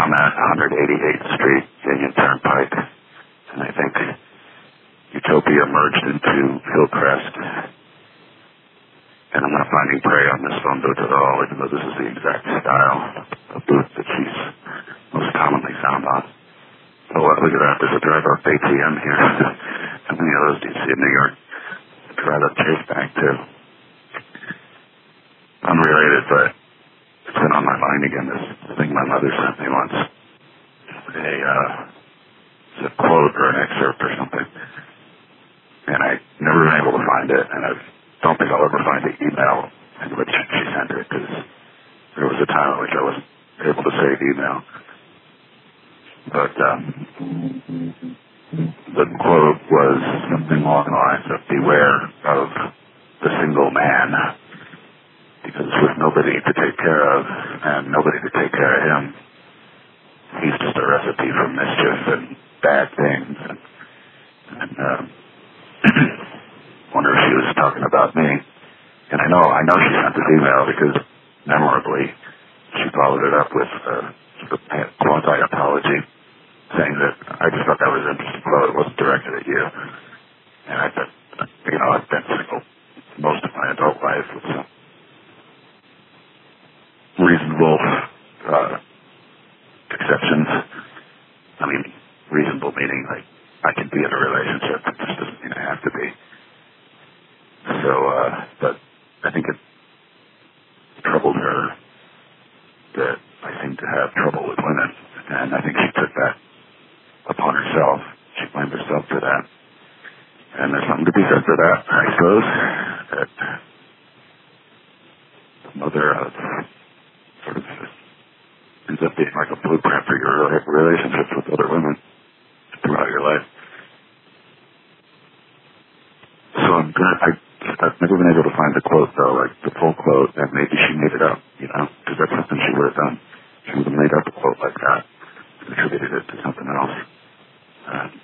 I'm at 188th Street, Union Turnpike, and I think Utopia merged into Hillcrest. And I'm not finding prey on this phone booth at all, even though this is the exact style of booth that she's most commonly found on. Oh, look at that. There's a drive-up ATM here. How many of those do you see in New York? A drive-up Chase Bank, too. Unrelated, but it's been on my mind again, this thing my mother sent me once. It's a quote or an excerpt or something. And I've never been able to find it, and I don't think I'll ever find the email in which she sent it, because there was a time in which I wasn't able to save email. But the quote was something along the lines of, beware of the single man, because with nobody to take care of and nobody to take care of him, he's just a recipe for mischief and bad things. And wonder if she was talking about me. And I know she sent this email because memorably she followed it up with sort of a quasi-apology, saying that I just thought that was an interesting quote. It wasn't directed at you. And I thought, I've been single most of my adult life with some reasonable exceptions. I mean, reasonable meaning like I can be in a relationship. It just doesn't mean I have to be. So, but I think it troubled her that I seem to have trouble with women, and I think she took that upon herself. She blamed herself for that. And there's something to be said for that, I suppose, that the mother of sort of ends up being like a blueprint for your relationships with other women throughout your life. So I've never been able to find the quote, though, like the full quote, and maybe she made it up, because that's something she would have done. She would have made up a quote like that and attributed it to something else.